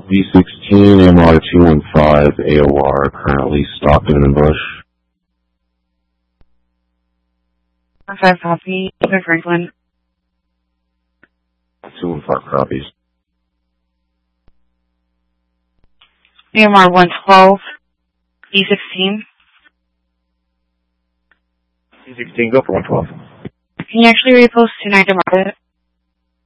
V16, AMR 215, AOR, currently stopped in ambush. 5 copy, Franklin. 215 copies. AMR 112, V16. V16, go for 112. Can you actually repost 29 to market?